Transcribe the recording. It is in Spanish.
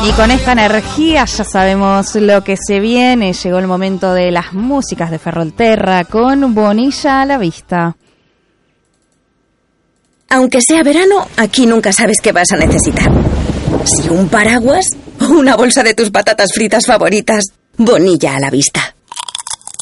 Y con esta energía ya sabemos lo que se viene. Llegó el momento de las músicas de Ferrolterra con Bonilla a la vista. Aunque sea verano, aquí nunca sabes qué vas a necesitar. Si un paraguas o una bolsa de tus patatas fritas favoritas, Bonilla a la vista.